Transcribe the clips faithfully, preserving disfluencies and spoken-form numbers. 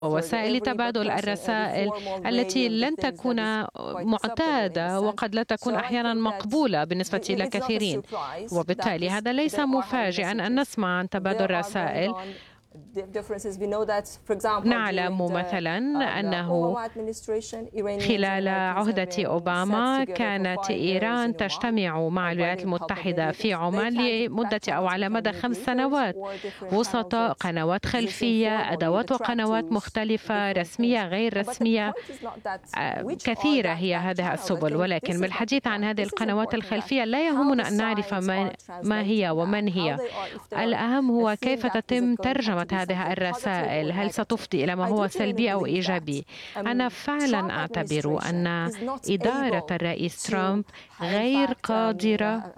ووسائل تبادل الرسائل التي لن تكون معتادة وقد لا تكون أحيانا مقبولة بالنسبة إلى كثيرين. وبالتالي هذا ليس مفاجئا أن نسمع عن تبادل رسائل. نعلم مثلا أنه خلال عهدة أوباما كانت إيران تجتمع مع الولايات المتحدة في عمان لمدة أو على مدى خمس سنوات وسط قنوات خلفية، أدوات وقنوات مختلفة رسمية غير رسمية كثيرة هي هذه السبل. ولكن بالحديث عن هذه القنوات الخلفية لا يهمنا أن نعرف ما هي ومن هي. الأهم هو كيف تتم ترجمة هذه الرسائل، هل ستفضي إلى ما هو سلبي أو إيجابي. أنا فعلا أعتبر أن إدارة الرئيس ترامب غير قادرة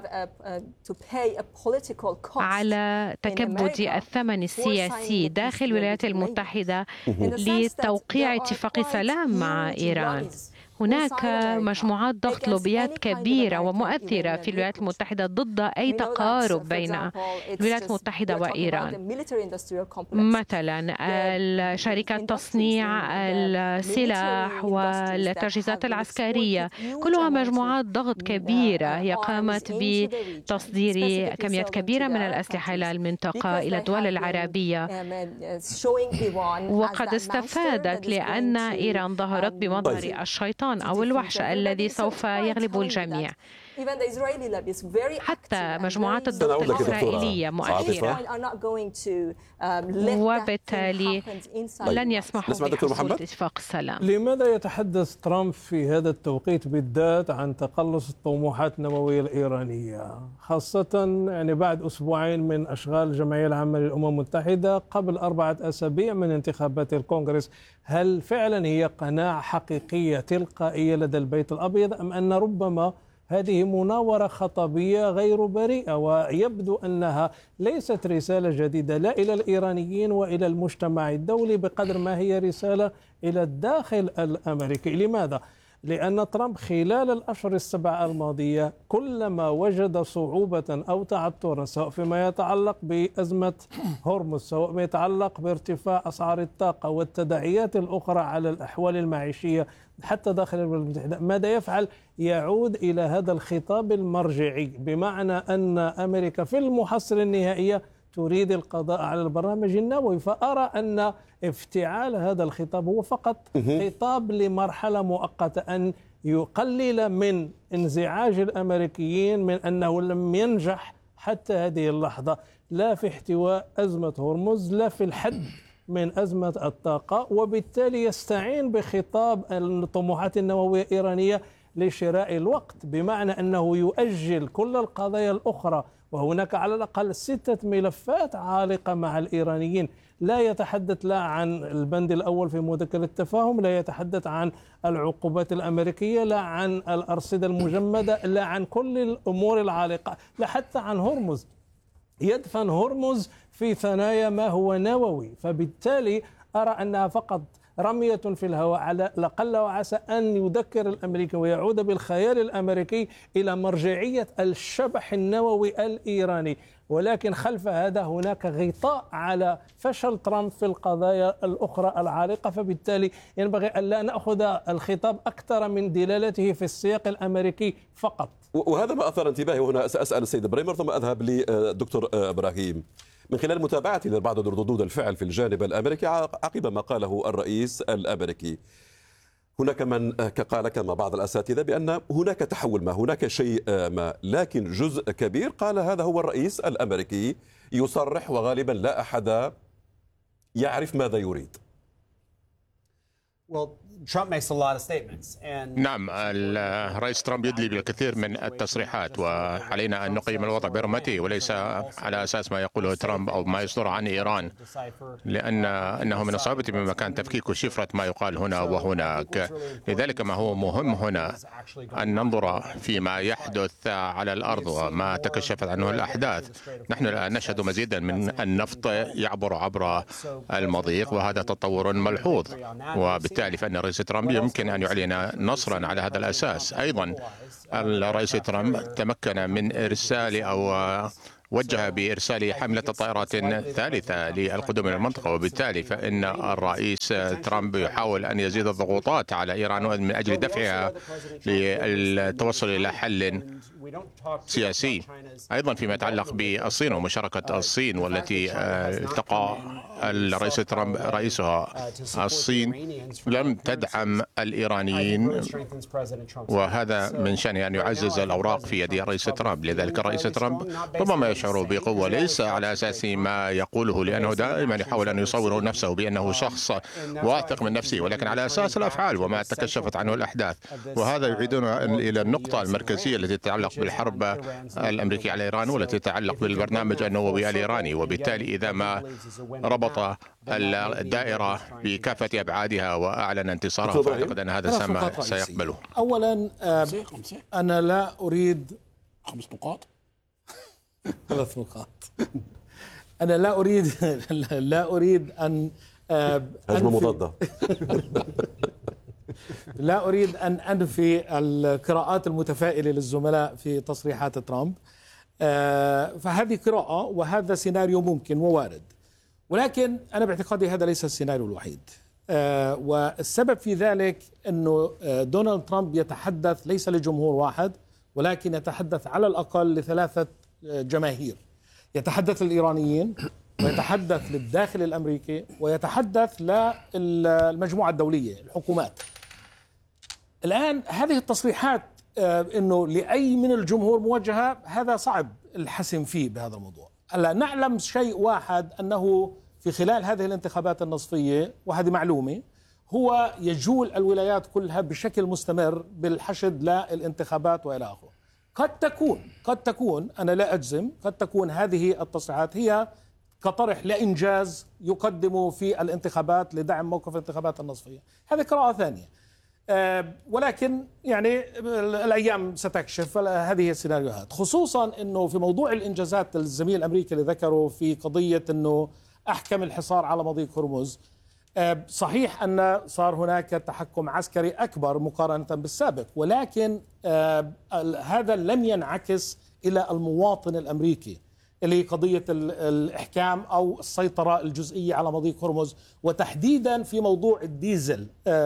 على تكبد الثمن السياسي داخل الولايات المتحدة لتوقيع اتفاق سلام مع إيران. هناك مجموعات ضغط لوبيات كبيرة ومؤثرة في الولايات المتحدة ضد أي تقارب بين الولايات المتحدة وإيران، مثلا شركات تصنيع السلاح والتجهيزات العسكرية، كلها مجموعات ضغط كبيرة هي قامت بتصدير كميات كبيرة من الأسلحة إلى المنطقة إلى الدول العربية، وقد استفادت لأن إيران ظهرت بمظهر الشيطان أو الوحش الذي سوف يغلب الجميع. حتى مجموعات الضغط الإسرائيلية مؤثرة، وبالتالي لن يسمحوا بحصول اتفاق السلام. لماذا يتحدث ترامب في هذا التوقيت بالذات عن تقلص الطموحات النووية الإيرانية، خاصة يعني بعد أسبوعين من أشغال الجمعية العامة للأمم المتحدة قبل أربعة أسابيع من انتخابات الكونغرس؟ هل فعلا هي قناعة حقيقية تلقائية لدى البيت الأبيض، أم أن ربما هذه مناورة خطابية غير بريئة ويبدو أنها ليست رسالة جديدة لا إلى الإيرانيين وإلى المجتمع الدولي بقدر ما هي رسالة إلى الداخل الأمريكي؟ لماذا؟ لأن ترامب خلال الأشهر السبع الماضية كلما وجد صعوبة أو تعثرا سواء فيما يتعلق بأزمة هرمز، سواء ما يتعلق بارتفاع أسعار الطاقة والتداعيات الأخرى على الأحوال المعيشية حتى داخل الولايات المتحدة، ماذا يفعل؟ يعود إلى هذا الخطاب المرجعي، بمعنى أن أمريكا في المحصلة النهائية تريد القضاء على البرنامج النووي. فأرى أن افتعال هذا الخطاب هو فقط خطاب لمرحلة مؤقتة، أن يقلل من انزعاج الأمريكيين من أنه لم ينجح حتى هذه اللحظة لا في احتواء أزمة هرمز لا في الحد من أزمة الطاقة، وبالتالي يستعين بخطاب الطموحات النووية الإيرانية لشراء الوقت، بمعنى أنه يؤجل كل القضايا الأخرى. وهناك على الأقل ستة ملفات عالقة مع الإيرانيين، لا يتحدث لا عن البند الأول في مذكرة التفاهم، لا يتحدث عن العقوبات الأمريكية، لا عن الأرصدة المجمدة، لا عن كل الأمور العالقة، لا حتى عن هرمز. يدفن هرمز في ثنايا ما هو نووي، فبالتالي أرى أنها فقط رمية في الهواء، على لقل وعسى أن يذكر الأمريكي ويعود بالخيال الأمريكي إلى مرجعية الشبح النووي الإيراني. ولكن خلف هذا هناك غطاء على فشل ترامب في القضايا الأخرى العالقة، فبالتالي ينبغي أن لا نأخذ الخطاب أكثر من دلالته في السياق الأمريكي فقط. وهذا ما أثار انتباهي، وهنا سأسأل السيد إبراهيم ثم أذهب للدكتور إبراهيم. من خلال متابعتي لبعض ردود الفعل في الجانب الأمريكي عقب ما قاله الرئيس الأمريكي، هناك من قال كما بعض الأساتذة بأن هناك تحول ما، هناك شيء ما، لكن جزء كبير قال هذا هو الرئيس الأمريكي يصرح وغالبا لا أحد يعرف ماذا يريد. نعم، الرئيس ترامب يدلي بالكثير من التصريحات، وعلينا أن نقيم الوضع برمته وليس على أساس ما يقوله ترامب أو ما يصدر عن إيران، لأن أنه من الصعوبة بمكان تفكيك شفرة ما يقال هنا وهناك. لذلك ما هو مهم هنا أن ننظر فيما يحدث على الأرض وما تكشفت عنه الأحداث. نحن الآن نشهد مزيدا من النفط يعبر عبر المضيق، وهذا تطور ملحوظ، وبالتالي فإن الرئيس ترامب يمكن أن يعلن نصرا على هذا الأساس. أيضا الرئيس ترامب تمكن من إرسال أو وجه بإرسال حملة طائرات ثالثة للقدوم إلى المنطقة، وبالتالي فإن الرئيس ترامب يحاول أن يزيد الضغوطات على إيران من أجل دفعها للتوصل إلى حل سياسي. أيضا فيما يتعلق بالصين ومشاركة الصين، والتي التقى الرئيس ترامب رئيسها، الصين لم تدعم الإيرانيين، وهذا من شأنه أن يعزز الأوراق في يد الرئيس ترامب. لذلك الرئيس ترامب ربما يشعر بقوة ليس على أساس ما يقوله، لأنه دائما يحاول أن يصور نفسه بأنه شخص واثق من نفسه، ولكن على أساس الأفعال وما تكشفت عنه الأحداث. وهذا يعيدنا إلى النقطة المركزية التي تتعلق بالحرب الأمريكية على إيران، والتي تتعلق بالبرنامج النووي الإيراني. وبالتالي إذا ما ربط الدائرة بكافة أبعادها وأعلن انتصاره، فأعتقد أن هذا سيقبله. أولا أنا لا أريد خمس نقاط ثلاث نقاط أنا لا أريد لا أريد أن هجمة مضادة لا أريد أن أنفي القراءات المتفائلة للزملاء في تصريحات ترامب، فهذه قراءة وهذا سيناريو ممكن ووارد، ولكن أنا باعتقادي هذا ليس السيناريو الوحيد. والسبب في ذلك أنه دونالد ترامب يتحدث ليس لجمهور واحد، ولكن يتحدث على الأقل لثلاثة جماهير. يتحدث للإيرانيين، ويتحدث للداخل الأمريكي، ويتحدث للمجموعة الدولية، الحكومات. الآن هذه التصريحات أنه لأي من الجمهور موجهة، هذا صعب الحسم فيه بهذا الموضوع. هلا نعلم شيء واحد، أنه في خلال هذه الانتخابات النصفية، وهذه معلومة، هو يجول الولايات كلها بشكل مستمر بالحشد للانتخابات وإلى آخره. قد تكون قد تكون أنا لا أجزم، قد تكون هذه التصريحات هي كطرح لإنجاز يقدمه في الانتخابات لدعم موقف الانتخابات النصفية. هذه قراءة ثانية، أه ولكن يعني الأيام ستكشف هذه السيناريوهات، خصوصا أنه في موضوع الإنجازات الزميل الأمريكي اللي ذكره في قضية أنه أحكم الحصار على مضيق هرمز. أه صحيح أن صار هناك تحكم عسكري أكبر مقارنة بالسابق، ولكن أه هذا لم ينعكس إلى المواطن الأمريكي، اللي قضية الإحكام أو السيطرة الجزئية على مضيق هرمز، وتحديدا في موضوع الديزل.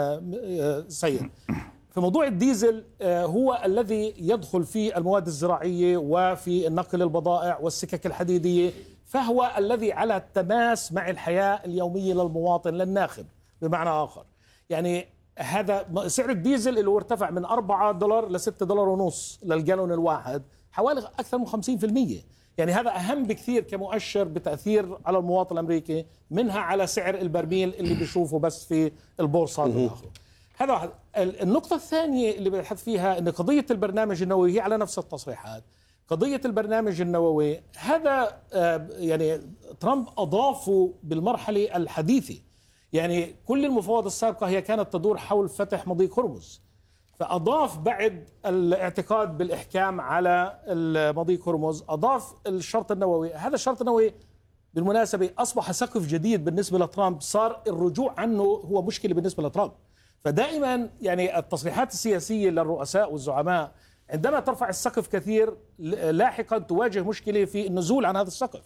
سيد، في موضوع الديزل هو الذي يدخل في المواد الزراعية وفي النقل البضائع والسكك الحديدية، فهو الذي على التماس مع الحياة اليومية للمواطن للناخب. بمعنى آخر، يعني هذا سعر الديزل اللي هو ارتفع من أربعة دولار لستة دولار ونص للجالون الواحد، حوالي أكثر من خمسين بالمئة. يعني هذا أهم بكثير كمؤشر بتأثير على المواطن الأمريكي، منها على سعر البرميل اللي بيشوفه بس في البورصات والآخر. هذا واحد. النقطة الثانية اللي بحث فيها أن قضية البرنامج النووي هي على نفس التصريحات. قضية البرنامج النووي هذا يعني ترامب أضافه بالمرحلة الحديثة. يعني كل المفاوضات السابقة هي كانت تدور حول فتح مضيق هرمز، فأضاف بعد الاعتقاد بالإحكام على مضيق هرمز أضاف الشرط النووي. هذا الشرط النووي بالمناسبة أصبح سقف جديد بالنسبة لترامب، صار الرجوع عنه هو مشكلة بالنسبة لترامب. فدائما يعني التصريحات السياسية للرؤساء والزعماء عندما ترفع السقف كثير، لاحقا تواجه مشكلة في النزول عن هذا السقف.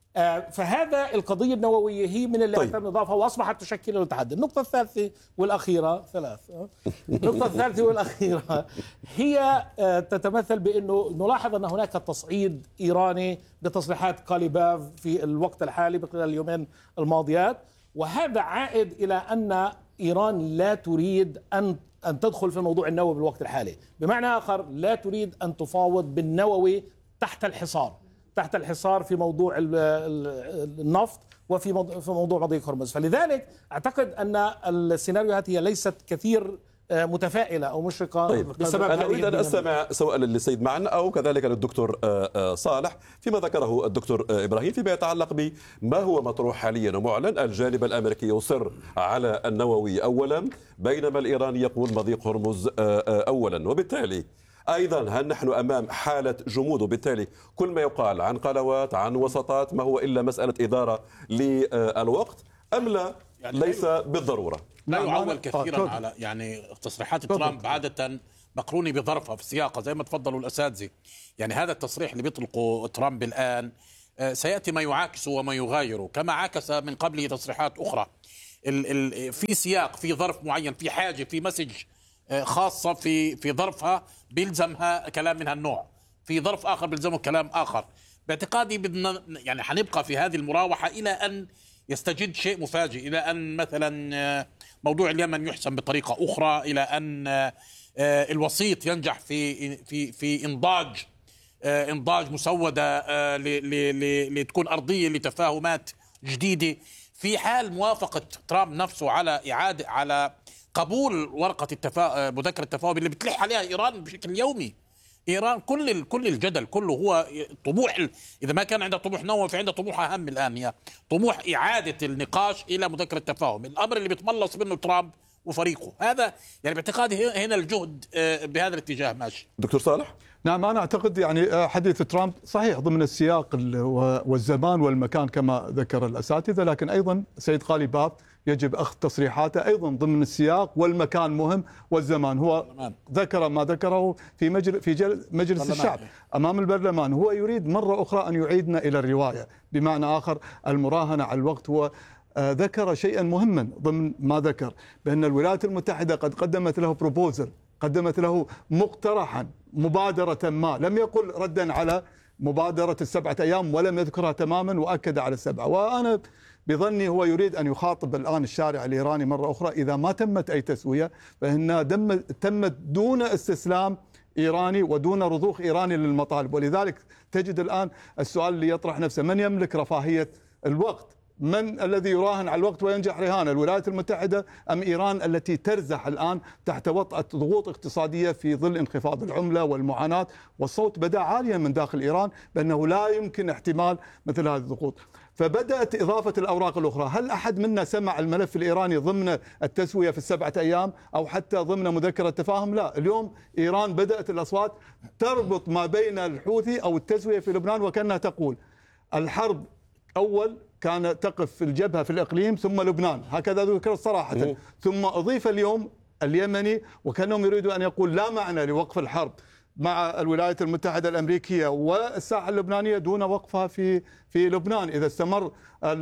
فهذا القضية النووية هي من اللي طيب. تم إضافها وأصبحت تشكل التحدي. النقطة الثالثة والأخيرة ثلاث النقطة الثالثة والأخيرة هي تتمثل بأنه نلاحظ أن هناك تصعيد إيراني بتصريحات قاليباف في الوقت الحالي خلال اليومين الماضيات، وهذا عائد إلى أن إيران لا تريد أن أن تدخل في الموضوع النووي بالوقت الحالي. بمعنى آخر، لا تريد أن تفاوض بالنووي تحت الحصار تحت الحصار في موضوع النفط وفي موضوع مضيق هرمز. فلذلك أعتقد أن السيناريوهات هي ليست كثير متفائلة أو مشرقة. طيب. بسبب أنا أريد أن أستمع سواء للسيد معن أو كذلك للدكتور صالح فيما ذكره الدكتور إبراهيم فيما يتعلق بما هو مطروح حاليا ومعلن. الجانب الأمريكي يصر على النووي أولا، بينما الإيراني يقول مضيق هرمز أولا، وبالتالي أيضا هل نحن أمام حالة جمود؟ وبالتالي كل ما يقال عن قنوات عن وسطات ما هو إلا مسألة إدارة للوقت أم لا؟ يعني ليس بالضرورة. لا يعول كثيرا على يعني تصريحات ترامب عادة مقرونة بظرفها في سياقها زي ما تفضلوا الأساتذة. يعني هذا التصريح اللي بيطلقه ترامب الآن سيأتي ما يعاكسه وما يغايره، كما عاكس من قبله تصريحات أخرى. ال ال في سياق، في ظرف معين، في حاجة، في مسج خاصة في في ظرفها بيلزمها كلام من هالنوع، في ظرف آخر بيلزمه كلام آخر. باعتقادي بدنا يعني حنبقى في هذه المراوحة إلى أن يستجد شيء مفاجئ، إلى أن مثلا موضوع اليمن يحسم بطريقة أخرى، إلى أن الوسيط ينجح في في في إنضاج إنضاج مسودة لتكون أرضية لتفاهمات جديدة. في حال موافقة ترامب نفسه على إعادة على قبول ورقة التفا... مذكرة التفاهم اللي بتلح عليها إيران بشكل يومي. إيران كل كل الجدل كله هو طموح، إذا ما كان عندها طموح نووي فعندها طموح أهم الآن، هي طموح إعادة النقاش إلى مذكرة التفاهم، الأمر اللي بيتملص منه ترامب وفريقه. هذا يعني باعتقادي هنا الجهد بهذا الاتجاه ماشي. دكتور صالح؟ نعم، أنا أعتقد يعني حديث ترامب صحيح ضمن السياق والزمان والمكان كما ذكر الأساتذة، لكن أيضا سيد غالباف يجب أخذ تصريحاته أيضا ضمن السياق والمكان مهم والزمان. هو ذكر ما ذكره في مجلس في مجلس الشعب أمام البرلمان، هو يريد مرة أخرى أن يعيدنا إلى الرواية، بمعنى آخر المراهنة على الوقت. هو ذكر شيئا مهما ضمن ما ذكر، بأن الولايات المتحدة قد قدمت له بروبوزل، قدمت له مقترحا مبادرة ما، لم يقل ردا على مبادرة السبعة أيام ولم يذكرها تماما وأكد على السبعة. وأنا بظني هو يريد أن يخاطب الآن الشارع الإيراني مرة أخرى، إذا ما تمت أي تسوية فإنها تمت دون استسلام إيراني ودون رضوخ إيراني للمطالب. ولذلك تجد الآن السؤال اللي يطرح نفسه: من يملك رفاهية الوقت؟ من الذي يراهن على الوقت وينجح رهانه؟ الولايات المتحدة أم إيران التي ترزح الآن تحت وطأة ضغوط اقتصادية في ظل انخفاض العملة والمعاناة؟ والصوت بدأ عاليا من داخل إيران بأنه لا يمكن احتمال مثل هذه الضغوط. فبدأت إضافة الأوراق الأخرى. هل أحد منا سمع الملف الإيراني ضمن التسوية في السبعة أيام أو حتى ضمن مذكرة تفاهم؟ لا. اليوم إيران بدأت الأصوات تربط ما بين الحوثي أو التسوية في لبنان، وكأنها تقول الحرب أول كان تقف في الجبهة في الإقليم ثم لبنان، هكذا ذكر صراحة، ثم أضيف اليوم اليمني، وكأنهم يريدوا أن يقول لا معنى لوقف الحرب مع الولايات المتحدة الأمريكية والساحة اللبنانية دون وقفها في في لبنان. إذا استمر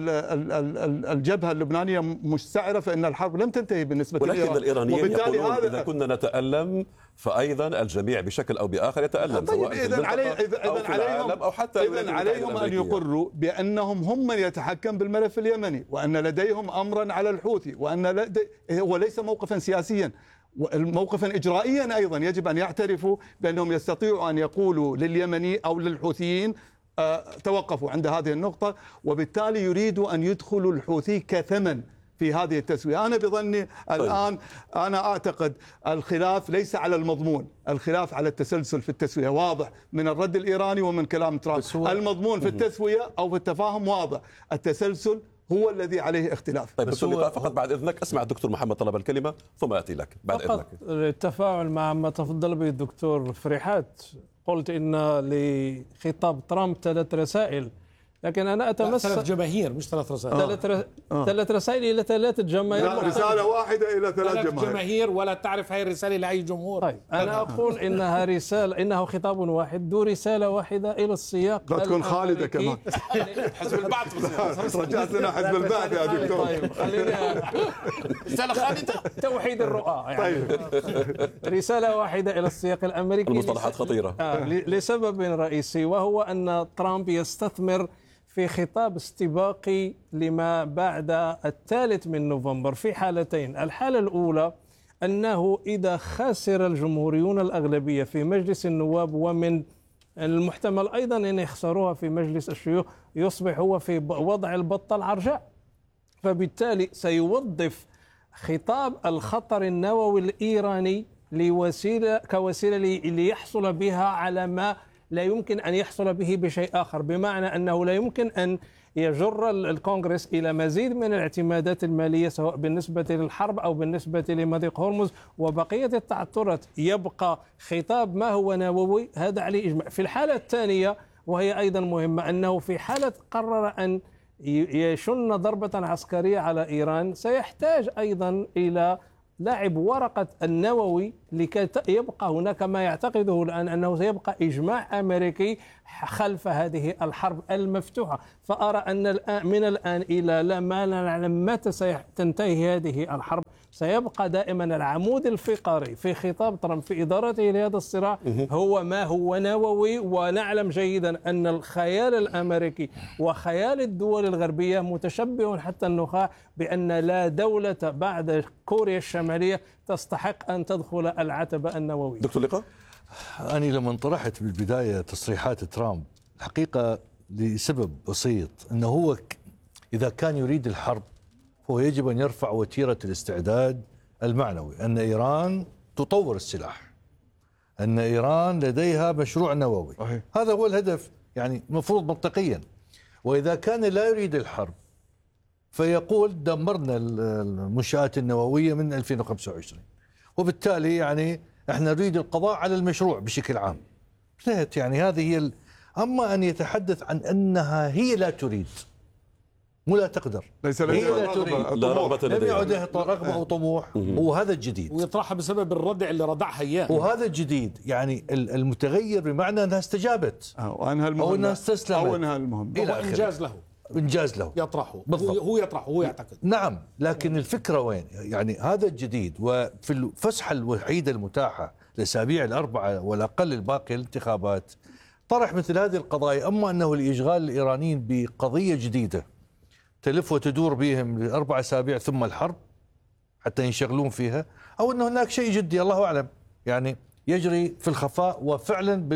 الجبهة اللبنانية مستعرة فإن الحرب لم تنتهي بالنسبة لإيران. ولكن الإيرانيين يقولون إذا كنا نتألم فأيضا الجميع بشكل أو بآخر يتألم، طيب سواء في المنطقة أو في العالم أو حتى إذن عليهم أن يقروا بأنهم هم من يتحكم بالملف اليمني، وأن لديهم أمرا على الحوثي، وأن لدي هو ليس موقفا سياسيا، موقفا إجرائيا أيضا. يجب أن يعترفوا بأنهم يستطيعوا أن يقولوا لليمني أو للحوثيين أه توقفوا عند هذه النقطة، وبالتالي يريدوا أن يدخلوا الحوثي كثمن في هذه التسوية. أنا بظني الآن أنا أعتقد الخلاف ليس على المضمون، الخلاف على التسلسل في التسوية واضح من الرد الإيراني ومن كلام ترامب. المضمون في التسوية أو في التفاهم واضح، التسلسل هو الذي عليه اختلاف. طيب دكتور لقاء، فقط بعد إذنك أسمع الدكتور محمد طلب الكلمة ثم أتي لك بعد فقط إذنك. التفاعل مع ما تفضل به الدكتور فريحات. قلت إن لخطاب ترامب ثلاث رسائل، لكن أنا أتمسك ثلاث جماهير مش ثلاث رسائل. ثلاث ر... آه. ثلاث رسائل إلى ثلاث جماهير. لا، رسالة واحدة إلى ثلاث جماهير. جماهير ولا تعرف هاي الرسالة لأي جمهور. طيب أنا أقول إنها رسالة، إنه خطاب واحد ذو رسالة واحدة إلى السياق. لا تكون خالدة كمان. حزب البعث. رجعت لنا حزب البعث يا دكتور. طيب خلينا رسالة خالدة. توحيد الرؤى يعني. طيب. رسالة واحدة إلى السياق الأمريكي. المصطلحات خطيرة. آه لسبب رئيسي، وهو أن ترامب يستثمر في خطاب استباقي لما بعد الثالث من نوفمبر في حالتين. الحالة الأولى أنه إذا خسر الجمهوريون الأغلبية في مجلس النواب، ومن المحتمل أيضا أن يخسروها في مجلس الشيوخ، يصبح هو في وضع البطة العرجاء، فبالتالي سيوظف خطاب الخطر النووي الإيراني لوسيلة كوسيلة ليحصل بها على ما لا يمكن أن يحصل به بشيء آخر، بمعنى أنه لا يمكن أن يجر الكونغرس إلى مزيد من الاعتمادات المالية سواء بالنسبة للحرب أو بالنسبة لمضيق هرمز وبقية التعثرات. يبقى خطاب ما هو نووي، هذا عليه إجماع. في الحالة الثانية وهي أيضا مهمة، أنه في حالة قرر أن يشن ضربة عسكرية على إيران سيحتاج أيضا إلى لعب ورقة النووي لكي يبقى هناك ما يعتقده الآن أنه سيبقى إجماع أمريكي خلف هذه الحرب المفتوحة. فأرى أن الآن من الآن إلى لا ما نعلم متى ستنتهي هذه الحرب سيبقى دائما العمود الفقري في خطاب ترامب في إدارته لهذا الصراع هو ما هو نووي. ونعلم جيدا أن الخيال الأمريكي وخيال الدول الغربية متشبه حتى النخاع بأن لا دولة بعد كوريا الشمالية تستحق أن تدخل العتبة النووية. دكتور لقاء، أنا لما طرحت بالبداية تصريحات ترامب الحقيقة لسبب بسيط، أنه هو إذا كان يريد الحرب هو يجب أن يرفع وتيرة الاستعداد المعنوي، أن إيران تطور السلاح، أن إيران لديها مشروع نووي. أوه. هذا هو الهدف، يعني المفروض منطقيا. وإذا كان لا يريد الحرب فيقول دمرنا المنشآت النووية من ألفين وخمسة وعشرين، وبالتالي يعني احنا نريد القضاء على المشروع بشكل عام. يعني هذه هي ال... أما أن يتحدث عن أنها هي لا تريد، مو لا تقدر، ليس هي لا تريد، لا رغبة لم يعد لها رغبة أو طموح، وهذا الجديد، ويطرحها بسبب الردع اللي ردعها إياه، وهذا الجديد. يعني المتغير بمعنى أنها استجابت أو أنها المهمة أو أنها استسلمت أو أنها المهمة، هو إنجاز له إنجاز له يطرحه بالضبط. هو يطرحه هو يعتقد. نعم، لكن الفكرة وين؟ يعني هذا الجديد، وفي الفسحة الوحيدة المتاحة الأسابيع الأربعة والأقل الباقية الانتخابات طرح مثل هذه القضايا. أما أنه لإشغال الإيرانيين بقضية جديدة تلف وتدور بهم لأربع أسابيع ثم الحرب حتى ينشغلون فيها، أو أن هناك شيء جدي الله أعلم يعني يجري في الخفاء وفعلا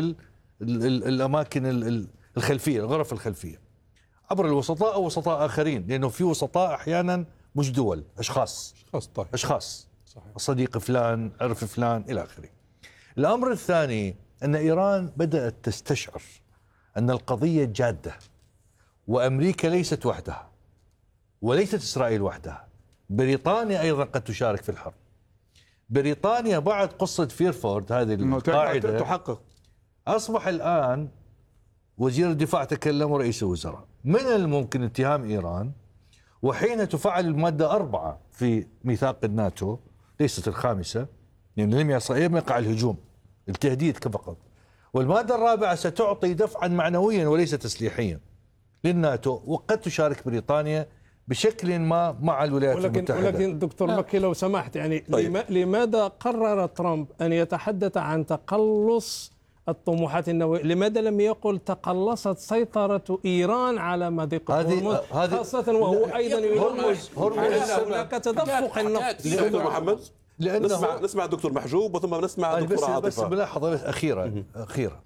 بالأماكن الخلفية، الغرف الخلفية، عبر الوسطاء أو وسطاء آخرين، لأنه في وسطاء أحيانا مش دول، أشخاص أشخاص, طيب. أشخاص. صحيح. صديق فلان، عرف فلان، إلى آخره. الأمر الثاني أن إيران بدأت تستشعر أن القضية جادة، وأمريكا ليست وحدها وليست إسرائيل وحدها، بريطانيا أيضا قد تشارك في الحرب. بريطانيا بعد قصة فيرفورد هذه القاعدة تحقق، أصبح الآن وزير الدفاع تكلم ورئيس الوزراء من الممكن اتهام إيران، وحين تفعل المادة أربعة في ميثاق الناتو ليست الخامسة، يعني لم يقع الهجوم، التهديد فقط، والمادة الرابعة ستعطي دفعا معنويا وليس تسليحيا للناتو، وقد تشارك بريطانيا بشكل ما مع الولايات ولكن المتحدة. ولكن دكتور مكي لو سمحت، يعني طيب. لماذا قرر ترامب أن يتحدث عن تقلص الطموحات النووية؟ لماذا لم يقل تقلصت سيطرة إيران على مضيق هرمز، خاصة وهو أيضا هرمز هناك تدفق النفط؟ دكتور محمد، لأنه نسمع نسمع الدكتور محجوب وثم نسمع الدكتور عاطفة. بس ملاحظة بس أخيرة أخيرة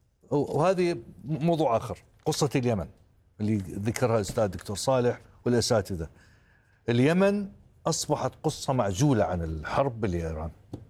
وهذه موضوع آخر، قصة اليمن اللي ذكرها الأستاذ دكتور صالح والأساتذة. اليمن أصبحت قصة معزولة عن الحرب بالإيران.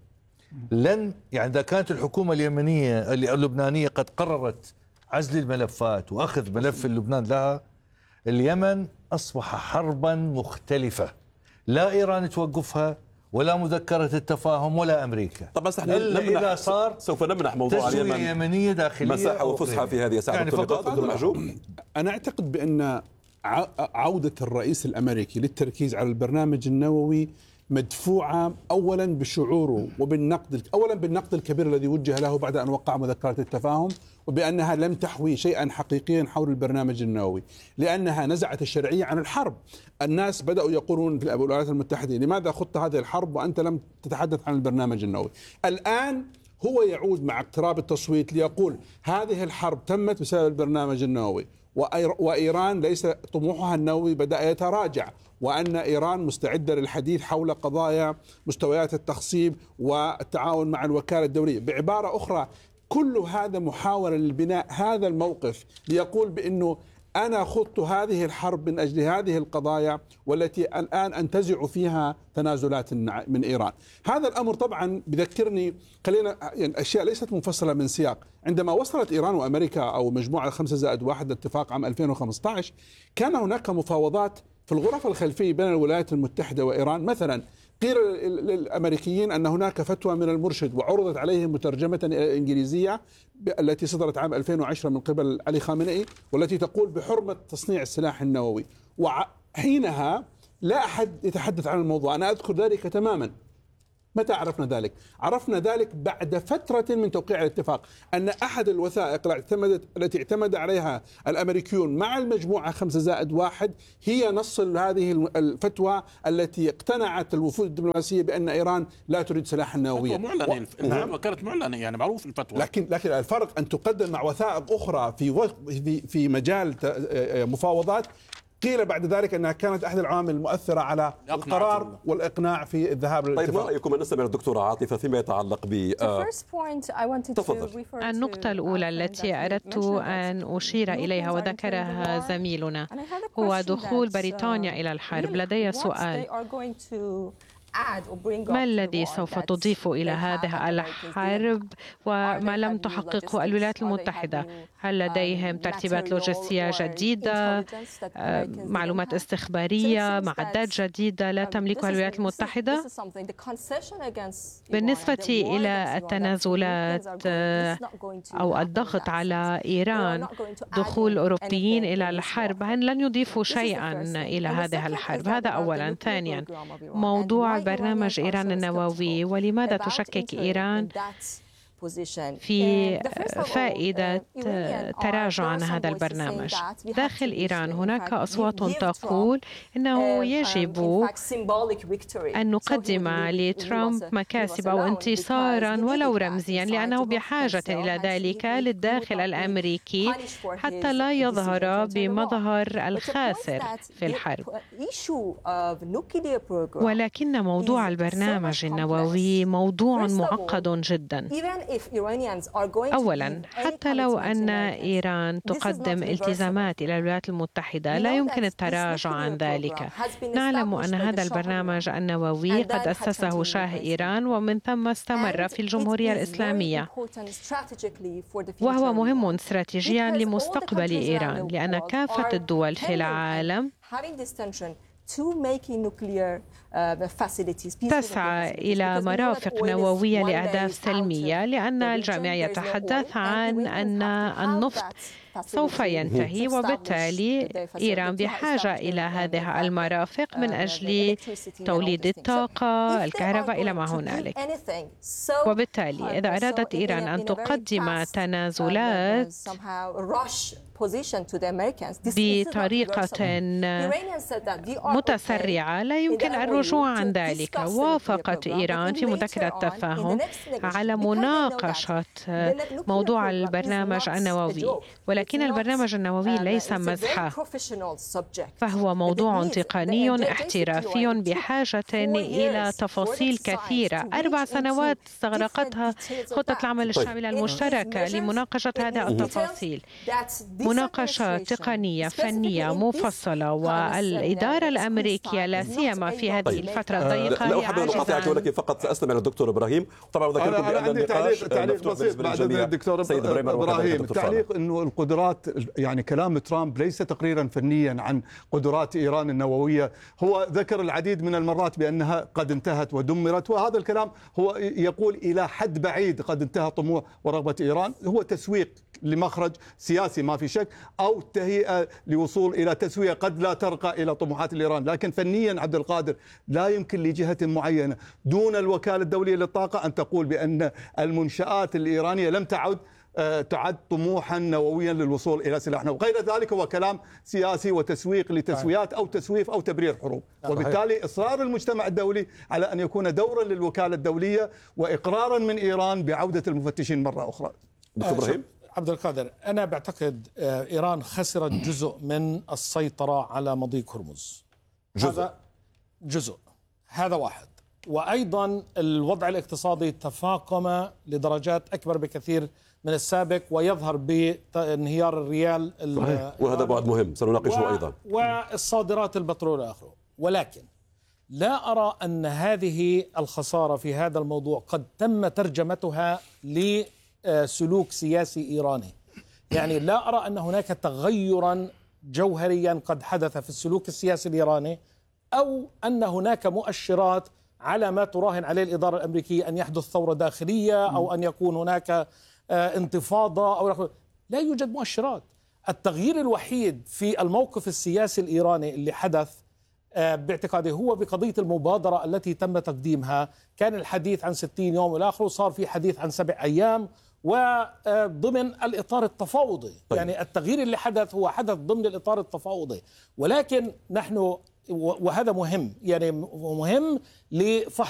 لن يعني إذا كانت الحكومة اليمنية اللبنانية قد قررت عزل الملفات وأخذ ملف لبنان لها، اليمن أصبح حربا مختلفة، لا إيران توقفها ولا مذكرة التفاهم ولا أمريكا. طب بس احنا إذا صار سوف نمنح موضوع اليمن يمنية داخلية مساحة وفسحة في هذه الساعة. يعني دكتور محجوب، أنا أعتقد بأن عودة الرئيس الأمريكي للتركيز على البرنامج النووي مدفوعة أولا بشعوره وبالنقد، أولا بالنقد الكبير الذي وجه له بعد أن وقع مذكرات التفاهم، وبأنها لم تحوي شيئا حقيقيا حول البرنامج النووي، لأنها نزعت الشرعية عن الحرب. الناس بدأوا يقولون في الولايات المتحدة لماذا خضت هذه الحرب وأنت لم تتحدث عن البرنامج النووي؟ الآن هو يعود مع اقتراب التصويت ليقول هذه الحرب تمت بسبب البرنامج النووي، وإيران ليس طموحها النووي بدأ يتراجع، وأن إيران مستعدة للحديث حول قضايا مستويات التخصيب والتعاون مع الوكالة الدولية. بعبارة أخرى، كل هذا محاولة للبناء هذا الموقف ليقول بأنه أنا خضت هذه الحرب من أجل هذه القضايا والتي الآن أنتزع فيها تنازلات من إيران. هذا الأمر طبعا بذكرني خلينا يعني أشياء ليست منفصلة من سياق. عندما وصلت إيران وأمريكا أو مجموعة خمسة زائد واحد اتفاق عام ألفين وخمسة عشر، كان هناك مفاوضات في الغرف الخلفية بين الولايات المتحدة وإيران. مثلا قيل للأمريكيين أن هناك فتوى من المرشد وعرضت عليهم مترجمة إنجليزية التي صدرت عام ألفين وعشرة من قبل علي خامنئي، والتي تقول بحرمة تصنيع السلاح النووي، وحينها لا أحد يتحدث عن الموضوع. أنا أذكر ذلك تماما. متى عرفنا ذلك؟ عرفنا ذلك بعد فترة من توقيع الاتفاق، أن أحد الوثائق التي اعتمد عليها الأمريكيون مع المجموعة خمسة زائد واحد هي نص هذه الفتوى التي اقتنعت الوفود الدبلوماسية بأن إيران لا تريد سلاحا نوويا. معلنة الفتوى كانت معلنة، يعني معروف الفتوى. لكن لكن الفرق أن تقدم مع وثائق أخرى في في في مجال مفاوضات قيل بعد ذلك أنها كانت أحد العوامل المؤثرة على القرار والإقناع في الذهاب للاتفاق. طيب ما رأيكم أن نستمع الدكتورة عاطفة فيما يتعلق ب تفضل. النقطة الأولى التي أردت أن أشير إليها وذكرها زميلنا هو دخول بريطانيا إلى الحرب. لدي سؤال: ما الذي سوف تضيف إلى هذه الحرب وما لم تحققه الولايات المتحدة؟ هل لديهم ترتيبات لوجستية جديدة، معلومات استخبارية، معدات جديدة لا تملكها الولايات المتحدة؟ بالنسبة إلى التنازلات أو الضغط على إيران، دخول أوروبيين إلى الحرب، هل لن يضيفوا شيئا إلى هذه الحرب؟ هذا أولا. ثانيا، موضوع برنامج إيران النووي، ولماذا تشكك إيران في فائدة تراجع عن هذا البرنامج؟ داخل إيران هناك أصوات تقول إنه يجب أن نقدم لترامب مكاسب أو انتصارا ولو رمزيا، لأنه بحاجة إلى ذلك للداخل الأمريكي حتى لا يظهر بمظهر الخاسر في الحرب. ولكن موضوع البرنامج النووي موضوع معقد جدا. أولا، حتى لو أن إيران تقدم التزامات إلى الولايات المتحدة لا يمكن التراجع عن ذلك. نعلم أن هذا البرنامج النووي قد أسسه شاه إيران ومن ثم استمر في الجمهورية الإسلامية، وهو مهم استراتيجيا لمستقبل إيران، لأن كافة الدول في العالم تسعى إلى مرافق نووية لأهداف سلمية، لأن الجميع يتحدث عن أن النفط سوف ينتهي، وبالتالي إيران بحاجة إلى هذه المرافق من أجل توليد الطاقة، الكهرباء، إلى ما هنالك. وبالتالي إذا أرادت إيران أن تقدم تنازلات بطريقة متسرعة لا يمكن الرجوع عن ذلك. وافقت إيران في مذكرة التفاهم على مناقشة موضوع البرنامج النووي، ولكن البرنامج النووي ليس مزحة، فهو موضوع تقني احترافي بحاجة إلى تفاصيل كثيرة. أربع سنوات استغرقتها خطة العمل الشاملة المشتركة لمناقشة هذه التفاصيل، مناقشة تقنية فنية مفصلة، والإدارة الأمريكية لا سيما في هذه طيب. الفترة الضيقة. لا أحب أن أقاطعك، ولكن فقط سأستمع للدكتور إبراهيم. طبعا ذكرتم بأن النقاش تعليق بسيط بعد الدكتور إبراهيم. تعليق إنه القدرات، يعني كلام ترامب ليس تقريرا فنيا عن قدرات إيران النووية. هو ذكر العديد من المرات بأنها قد انتهت ودمرت، وهذا الكلام هو يقول إلى حد بعيد قد انتهى طموح ورغبة إيران. هو تسويق لمخرج سياسي ما في شك، أو تهيئة لوصول إلى تسوية قد لا ترقى إلى طموحات الإيران. لكن فنيا عبد القادر لا يمكن لجهة معينة دون الوكالة الدولية للطاقة أن تقول بأن المنشآت الإيرانية لم تعد تعد طموحا نوويا للوصول إلى سلاح نووي. غير ذلك هو كلام سياسي وتسويق لتسويات أو تسويف أو تبرير حروب. وبالتالي إصرار المجتمع الدولي على أن يكون دورا للوكالة الدولية وإقرارا من إيران بعودة المفتشين مرة أخرى. دكتور إبراهيم. عبد القادر، أنا بعتقد إيران خسرت جزء من السيطرة على مضيق هرمز. جزء. هذا جزء، هذا واحد. وأيضا الوضع الاقتصادي تفاقم لدرجات أكبر بكثير من السابق، ويظهر بانهيار الريال. وهذا بعد مهم سنناقشه أيضا. والصادرات البترول آخره. ولكن لا أرى أن هذه الخسارة في هذا الموضوع قد تم ترجمتها لسلوك سياسي إيراني. يعني لا أرى أن هناك تغيرا جوهريا قد حدث في السلوك السياسي الإيراني، أو أن هناك مؤشرات على ما تراهن عليه الإدارة الأمريكية أن يحدث ثورة داخلية أو أن يكون هناك انتفاضة أو لا يوجد مؤشرات. التغيير الوحيد في الموقف السياسي الإيراني اللي حدث باعتقادي هو بقضية المبادرة التي تم تقديمها. كان الحديث عن ستين يوم والآخر وصار في حديث عن سبع أيام وضمن الإطار التفاوضي. طيب. يعني التغيير اللي حدث هو حدث ضمن الإطار التفاوضي، ولكن نحن وهذا مهم، يعني مهم لفحص